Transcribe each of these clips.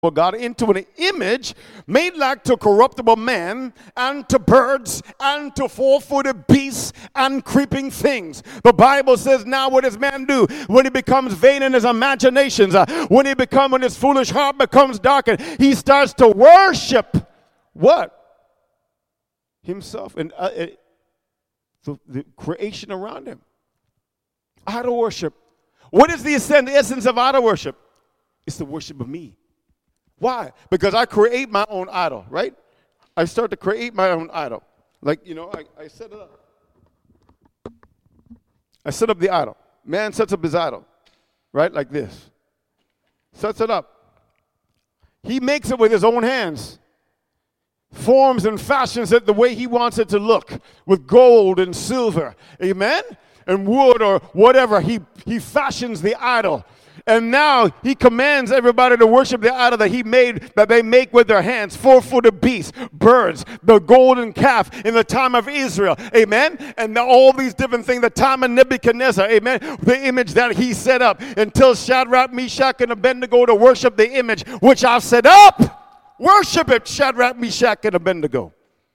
God into an image made like to corruptible man and to birds and to four-footed beasts and creeping things. The Bible says, now what does man do? When he becomes vain in his imaginations, when his foolish heart becomes darkened, he starts to worship what? Himself and the creation around him. Idol worship. What is the essence of idol worship? It's the worship of me. Why? Because I create my own idol, right? I start to create my own idol. Like, I set it up. I set up the idol. Man sets up his idol, right? Like this. Sets it up. He makes it with his own hands. Forms and fashions it the way he wants it to look, with gold and silver, amen? And wood or whatever. He fashions the idol. And now he commands everybody to worship the idol that he made, that they make with their hands. Four-footed beasts, birds, the golden calf in the time of Israel. Amen? And all these different things, the time of Nebuchadnezzar. Amen? The image that he set up until Shadrach, Meshach, and Abednego to worship the image which I've set up. Worship it, Shadrach, Meshach, and Abednego.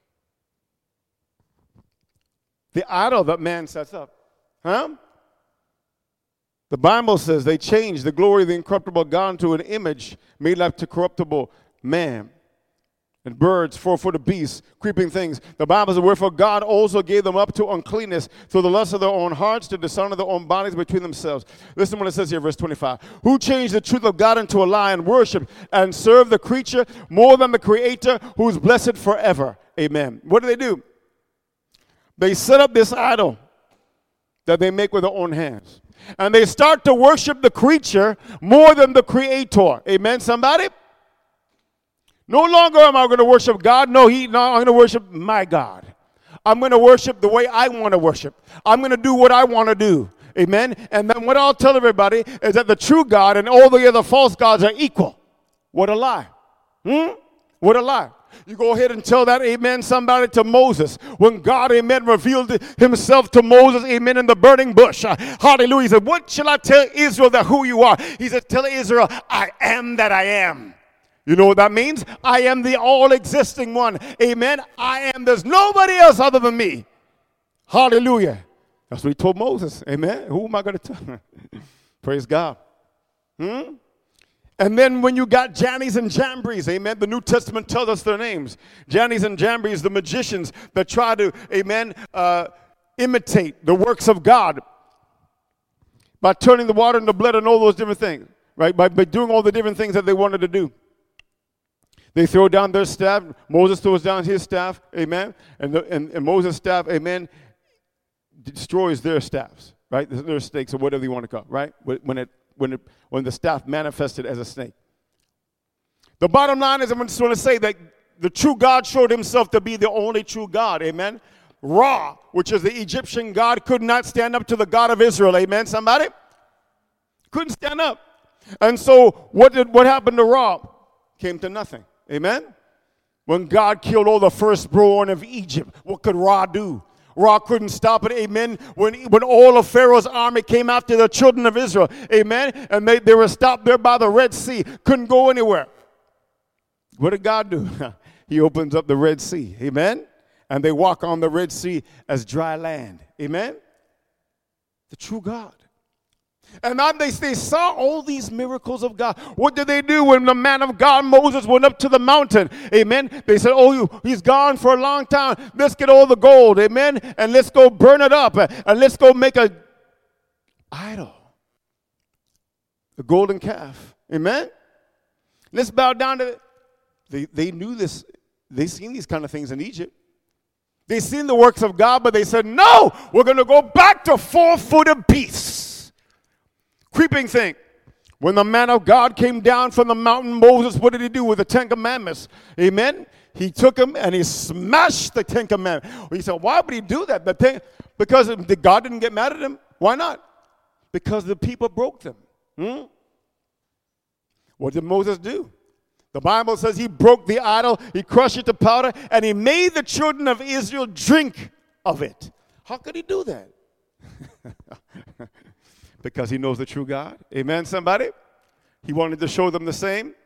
The idol that man sets up. Huh? The Bible says they changed the glory of the incorruptible God into an image made like to corruptible man and birds, four-footed beasts, creeping things. The Bible says, wherefore God also gave them up to uncleanness through the lust of their own hearts to dishonor their own bodies between themselves. Listen to what it says here, verse 25. Who changed the truth of God into a lie and worship and serve the creature more than the Creator who is blessed forever. Amen. What do? They set up this idol that they make with their own hands. And they start to worship the creature more than the Creator. Amen, somebody? No longer am I going to worship God. No, I'm going to worship my God. I'm going to worship the way I want to worship. I'm going to do what I want to do. Amen? And then what I'll tell everybody is that the true God and all the other false gods are equal. What a lie. What a lie. You go ahead and tell that, amen, somebody, to Moses. When God, amen, revealed himself to Moses, amen, in the burning bush. Hallelujah. He said, what shall I tell Israel that who you are? He said, tell Israel, I am that I am. You know what that means? I am the all-existing one. Amen. I am. There's nobody else other than me. Hallelujah. That's what he told Moses. Amen. Who am I going to tell? Praise God. And then when you got Jannes and Jambres, amen, the New Testament tells us their names. Jannes and Jambres, the magicians that try to, amen, imitate the works of God by turning the water into blood and all those different things, right? By doing all the different things that they wanted to do. They throw down their staff. Moses throws down his staff, amen, and Moses' staff, amen, destroys their staffs, right? Their snakes or whatever you want to call it, right? When the staff manifested as a snake. The bottom line is, I just want to say that the true God showed himself to be the only true God, amen. Ra, which is the Egyptian God, could not stand up to the God of Israel, amen, somebody? Couldn't stand up. And so what happened to Ra? Came to nothing, amen. When God killed all the firstborn of Egypt, what could Ra do? Ra couldn't stop it, amen. When all of Pharaoh's army came after the children of Israel, amen, and they were stopped there by the Red Sea, couldn't go anywhere. What did God do? He opens up the Red Sea, amen, and they walk on the Red Sea as dry land, amen. The true God. And now they saw all these miracles of God. What did they do when the man of God, Moses, went up to the mountain? Amen. They said, he's gone for a long time. Let's get all the gold. Amen. And let's go burn it up. And let's go make a idol. The golden calf. Amen. Let's bow down to it. They knew this. They seen these kind of things in Egypt. They seen the works of God, but they said, no, we're going to go back to four-footed beasts. Creeping thing. When the man of God came down from the mountain, Moses, what did he do with the Ten Commandments? Amen? He took them and he smashed the Ten Commandments. He said, why would he do that? Because God didn't get mad at him. Why not? Because the people broke them. What did Moses do? The Bible says he broke the idol, he crushed it to powder, and he made the children of Israel drink of it. How could he do that? Because he knows the true God. Amen, somebody? He wanted to show them the same.